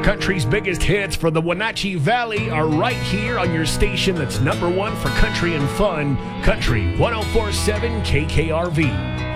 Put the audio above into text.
country's biggest hits for the Wenatchee Valley are right here on your station that's number one for country and fun, Country 104.7 KKRV.